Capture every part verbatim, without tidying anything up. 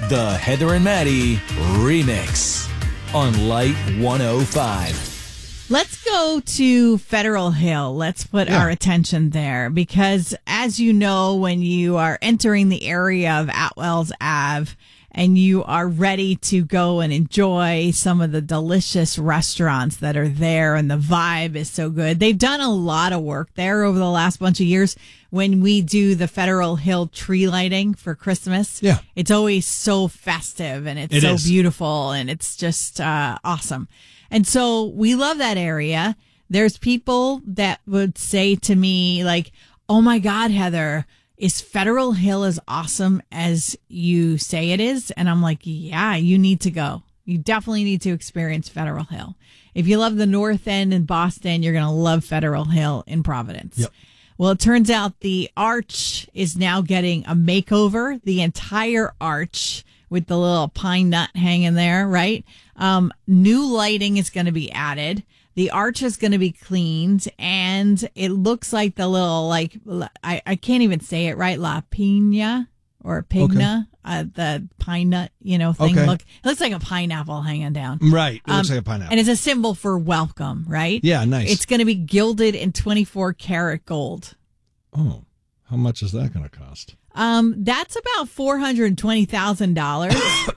The Heather and Maddie Remix on Light one oh five. Let's go to Federal Hill. Let's put yeah. our attention there because, as you know, when you are entering the area of Atwells Ave and you are ready to go and enjoy some of the delicious restaurants that are there and the vibe is so good. They've done a lot of work there over the last bunch of years. When we do the Federal Hill tree lighting for Christmas, yeah. it's always so festive and it's it so is. beautiful and it's just uh, awesome. And so we love that area. There's people that would say to me like, oh my God, Heather, is Federal Hill as awesome as you say it is? And I'm like, yeah, you need to go. You definitely need to experience Federal Hill. If you love the North End in Boston, you're going to love Federal Hill in Providence. Yep. Well, it turns out the arch is now getting a makeover. The entire arch with the little pine nut hanging there, right? Um, new lighting is going to be added. The arch is going to be cleaned, and it looks like the little, like, I, I can't even say it right, La Pina or Pigna, okay. uh, the pine nut, you know, thing. Okay. Look, it looks like a pineapple hanging down. Right. It looks um, like a pineapple. And it's a symbol for welcome, right? Yeah, nice. It's going to be gilded in twenty-four karat gold. Oh, how much is that going to cost? Um, that's about four hundred twenty thousand dollars.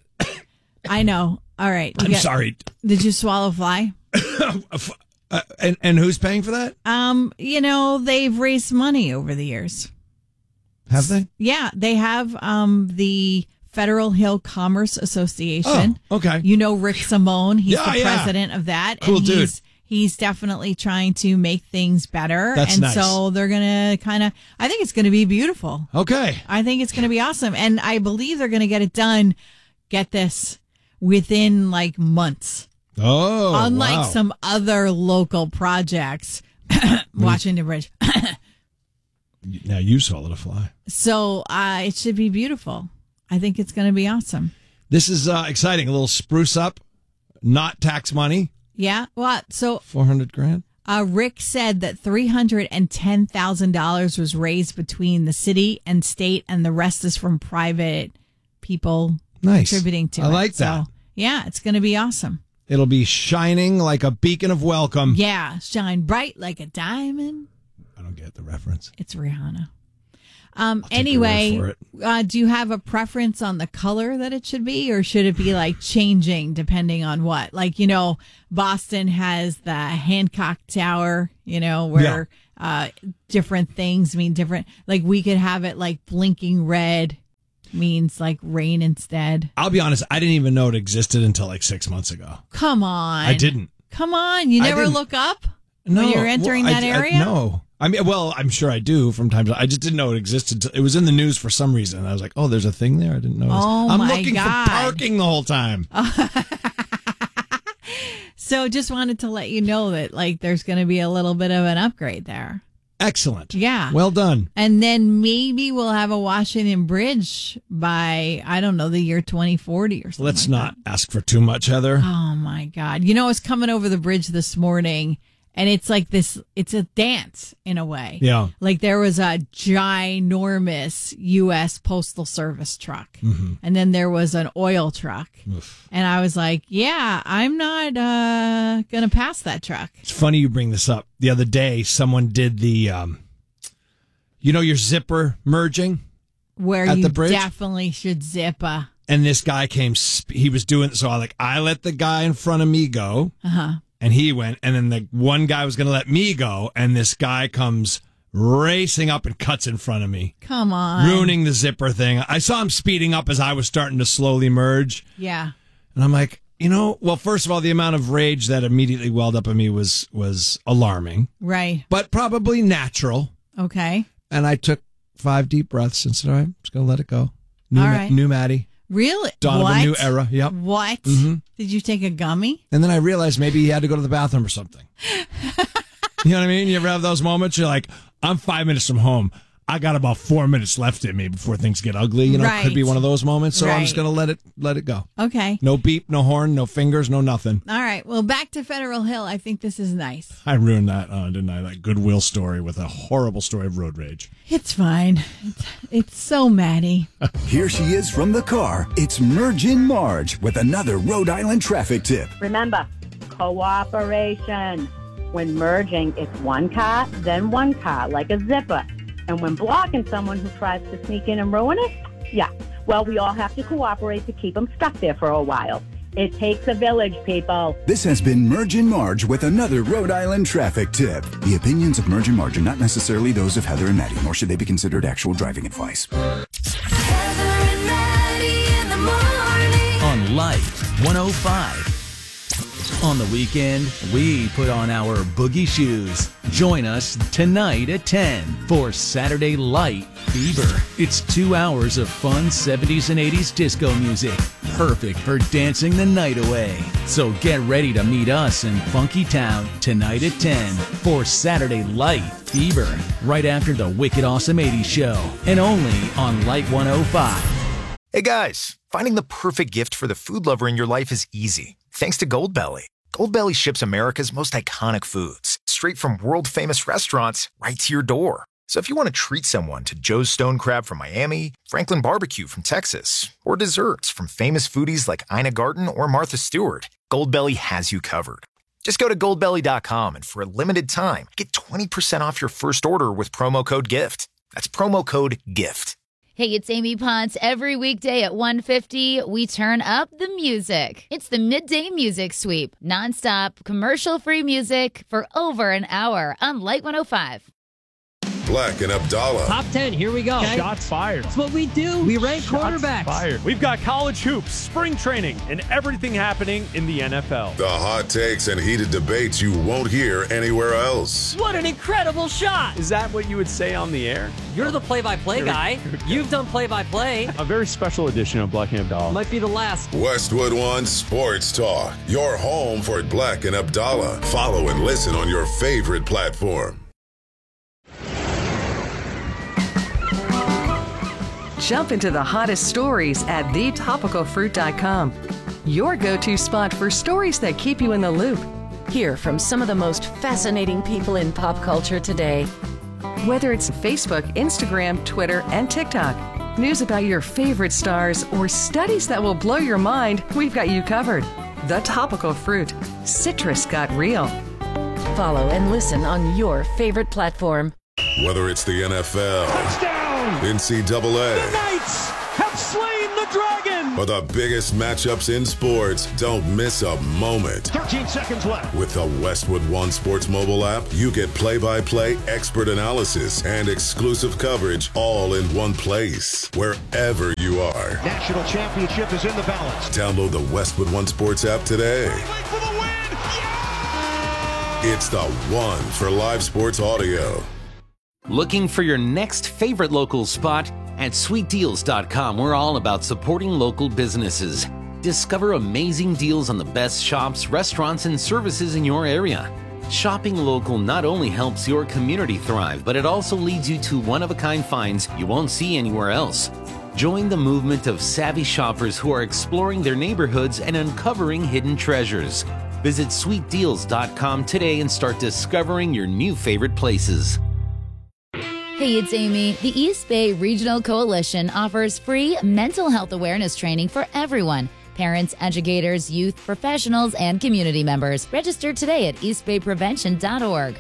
I know. All right. I'm got, sorry. Did you swallow a fly? uh, and, and who's paying for that? Um, you know, they've raised money over the years. Have they? Yeah, they have um, the Federal Hill Commerce Association. Oh, okay. You know Rick Simone. He's yeah, the yeah. president of that. Cool and dude. He's, he's definitely trying to make things better. That's and nice. so they're going to kind of, I think it's going to be beautiful. Okay. I think it's going to be awesome. And I believe they're going to get it done, get this, within like months. Oh, Unlike wow. some other local projects, Washington Bridge. Now you swallowed a fly. So uh, it should be beautiful. I think it's going to be awesome. This is uh, exciting. A little spruce up, not tax money. Yeah. What? So four hundred grand. Uh, Rick said that three hundred ten thousand dollars was raised between the city and state, and the rest is from private people nice. contributing to I it. I like that. So, yeah, it's going to be awesome. It'll be shining like a beacon of welcome. Yeah, shine bright like a diamond. I don't get the reference. It's Rihanna. Um, I'll take anyway, your word for it. Uh, do you have a preference on the color that it should be, or should it be like changing depending on what? Like, you know, Boston has the Hancock Tower, you know, where yeah. uh, different things mean different. Like, we could have it like blinking red means like rain instead. I'll be honest, I didn't even know it existed until like six months ago. Come on. I didn't. Come on. You never look up no, when you're entering well, that I, area? I, no. I mean, well, I'm sure I do from time to time. I just didn't know it existed. It was in the news for some reason. I was like, oh, there's a thing there? I didn't know. Oh, I'm my looking God. for parking the whole time. So just wanted to let you know that like there's going to be a little bit of an upgrade there. Excellent. Yeah. Well done. And then maybe we'll have a Washington Bridge by, I don't know, the year twenty forty or something. Let's like not that. ask for too much, Heather. Oh, my God. You know, I was coming over the bridge this morning, and it's like this, it's a dance in a way. Yeah. Like there was a ginormous U S Postal Service truck, mm-hmm. and then there was an oil truck. Oof. And I was like, yeah, I'm not uh, going to pass that truck. It's funny you bring this up. The other day, someone did the, um, you know, your zipper merging? Where at you the bridge? definitely should zip a... And this guy came, sp- he was doing, so I like, I let the guy in front of me go. Uh-huh. And he went, and then the one guy was going to let me go, and this guy comes racing up and cuts in front of me. Come on. Ruining the zipper thing. I saw him speeding up as I was starting to slowly merge. Yeah. And I'm like, you know, well, first of all, the amount of rage that immediately welled up in me was was alarming. Right. But probably natural. Okay. And I took five deep breaths and said, all right, I'm just going to let it go. New, all Ma- right. new Maddie. Really? Dawn what? of a new era. Yep. What? Mm-hmm. Did you take a gummy? And then I realized maybe he had to go to the bathroom or something. You know what I mean? You ever have those moments? You're like, I'm five minutes from home. I got about four minutes left in me before things get ugly. You know, Right. it could be one of those moments. So I'm Right. just going to let it let it go. Okay. No beep, no horn, no fingers, no nothing. All right. Well, back to Federal Hill. I think this is nice. I ruined that, uh, didn't I? That Goodwill story with a horrible story of road rage. It's fine. It's, it's so Maddie. Here she is from the car. It's Mergin Marge with another Rhode Island traffic tip. Remember, cooperation. When merging, it's one car, then one car, like a zipper. And when blocking someone who tries to sneak in and ruin it, yeah, well, we all have to cooperate to keep them stuck there for a while. It takes a village, people. This has been Mergin Marge with another Rhode Island traffic tip. The opinions of Mergin Marge are not necessarily those of Heather and Maddie, nor should they be considered actual driving advice. Heather and Maddie in the morning. On Light one oh five. On the weekend, we put on our boogie shoes. Join us tonight at ten for Saturday Light Fever. It's two hours of fun seventies and eighties disco music, perfect for dancing the night away. So get ready to meet us in Funky Town tonight at ten for Saturday Light Fever, right after the Wicked Awesome eighties show, and only on Light one oh five. Hey guys, finding the perfect gift for the food lover in your life is easy. Thanks to Goldbelly. Goldbelly ships America's most iconic foods straight from world-famous restaurants right to your door. So if you want to treat someone to Joe's Stone Crab from Miami, Franklin Barbecue from Texas, or desserts from famous foodies like Ina Garten or Martha Stewart, Goldbelly has you covered. Just go to goldbelly dot com and for a limited time, get twenty percent off your first order with promo code GIFT. That's promo code GIFT. Hey, it's Amy Ponce. Every weekday at one fifty, we turn up the music. It's the Midday Music Sweep. Nonstop, commercial-free music for over an hour on Light one oh five. Black and Abdallah. Top ten, here we go. Okay. Shots fired. That's what we do. We rank Shots quarterbacks. Fired. We've got college hoops, spring training, and everything happening in the N F L. The hot takes and heated debates you won't hear anywhere else. What an incredible shot. Is that what you would say on the air? You're the play-by-play guy. You've done play-by-play. A very special edition of Black and Abdallah. Might be the last. Westwood One Sports Talk. Your home for Black and Abdallah. Follow and listen on your favorite platform. Jump into the hottest stories at the topical fruit dot com. Your go-to spot for stories that keep you in the loop. Hear from some of the most fascinating people in pop culture today. Whether it's Facebook, Instagram, Twitter, and TikTok, news about your favorite stars, or studies that will blow your mind, we've got you covered. The Topical Fruit. Citrus got real. Follow and listen on your favorite platform. Whether it's the N F L, Touchdown! N C double A, The Knights have slain the dragon! or the biggest matchups in sports, don't miss a moment. thirteen seconds left. With the Westwood One Sports mobile app, you get play-by-play expert analysis and exclusive coverage all in one place, wherever you are. National championship is in the balance. Download the Westwood One Sports app today. For the win! Yeah! It's the one for live sports audio. Looking for your next favorite local spot? At sweet deals dot com, we're all about supporting local businesses. Discover amazing deals on the best shops, restaurants, and services in your area. Shopping local not only helps your community thrive, but it also leads you to one-of-a-kind finds you won't see anywhere else. Join the movement of savvy shoppers who are exploring their neighborhoods and uncovering hidden treasures. Visit sweet deals dot com today and start discovering your new favorite places. Hey, it's Amy. The East Bay Regional Coalition offers free mental health awareness training for everyone. Parents, educators, youth, professionals, and community members. Register today at east bay prevention dot org.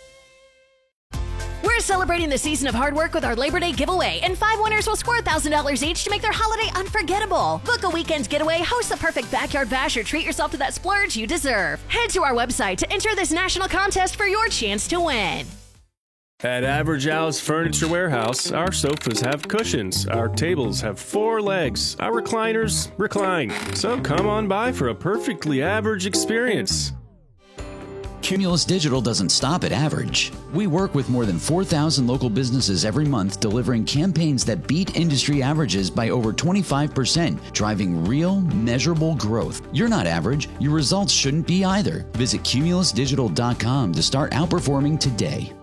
We're celebrating the season of hard work with our Labor Day giveaway, and five winners will score one thousand dollars each to make their holiday unforgettable. Book a weekend getaway, host the perfect backyard bash, or treat yourself to that splurge you deserve. Head to our website to enter this national contest for your chance to win. At Average Al's Furniture Warehouse, our sofas have cushions, our tables have four legs, our recliners recline. So come on by for a perfectly average experience. Cumulus Digital doesn't stop at average. We work with more than four thousand local businesses every month, delivering campaigns that beat industry averages by over twenty-five percent, driving real, measurable growth. You're not average. Your results shouldn't be either. Visit cumulus digital dot com to start outperforming today.